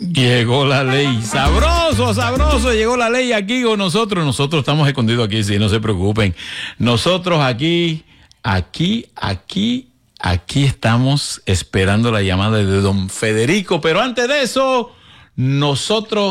Llegó la ley. Sabroso, sabroso. Llegó la ley aquí con nosotros. Nosotros estamos escondidos aquí, sí, no se preocupen. Nosotros aquí estamos esperando la llamada de don Federico. Pero antes de eso, nosotros